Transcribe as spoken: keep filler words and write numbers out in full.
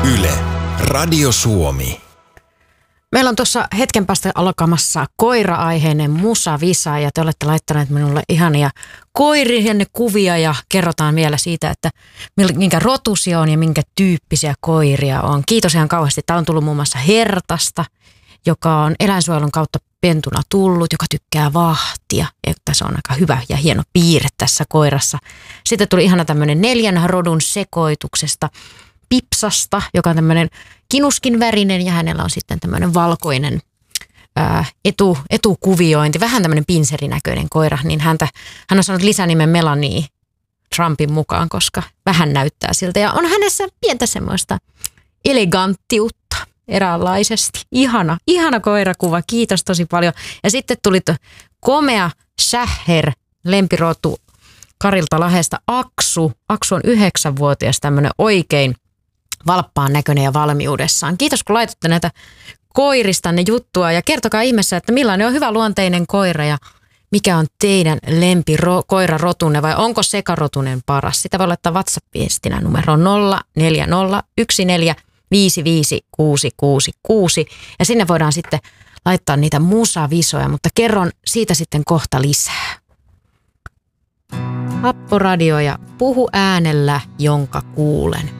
Yle, Radio Suomi. Meillä on tuossa hetken päästä alkamassa koira-aiheinen musavisa ja te olette laittaneet minulle ihania koirien kuvia ja kerrotaan vielä siitä, että minkä rotusia on ja minkä tyyppisiä koiria on. Kiitos ihan kauheasti. Tämä on tullut muun muassa Hertasta, joka on eläinsuojelun kautta pentuna tullut, joka tykkää vahtia. Että se on aika hyvä ja hieno piirre tässä koirassa. Sitten tuli ihana tämmöinen neljän rodun sekoituksesta Pipsasta, joka on tämmöinen kinuskin värinen ja hänellä on sitten tämmöinen valkoinen ää, etu, etukuviointi, vähän tämmöinen pinserinäköinen koira, niin häntä, hän on saanut lisänimen Melanie Trumpin mukaan, koska vähän näyttää siltä ja on hänessä pientä semmoista eleganttiutta eräänlaisesti. Ihana, ihana koirakuva, kiitos tosi paljon. Ja sitten tuli komea Shäher, lempirotu Karilta Lahdesta Aksu. Aksu on yhdeksänvuotias, tämmöinen oikein valppaan näköinen ja valmiudessaan. Kiitos kun laitatte näitä koiristanne juttua ja kertokaa ihmeessä, että millainen on hyvä luonteinen koira ja mikä on teidän lempikoirarotunne vai onko sekarotunen paras. Sitä voi laittaa WhatsApp-viestinä numero nolla neljä nolla yksi neljä viisi viisi kuusi kuusi kuusi ja sinne voidaan sitten laittaa niitä musavisoja, mutta kerron siitä sitten kohta lisää. Happoradio ja puhu äänellä, jonka kuulen.